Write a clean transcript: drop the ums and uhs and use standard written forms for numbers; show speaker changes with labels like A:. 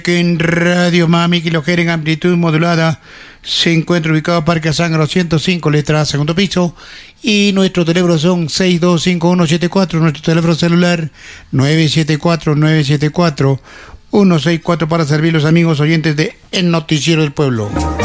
A: Que en Radio Mami Kilogera en amplitud modulada se encuentra ubicado Parque Azángaro 105, letra A, segundo piso, y nuestro teléfono son 625174, nuestro teléfono celular 974-974-164 para servir los amigos oyentes de El Noticiero del Pueblo.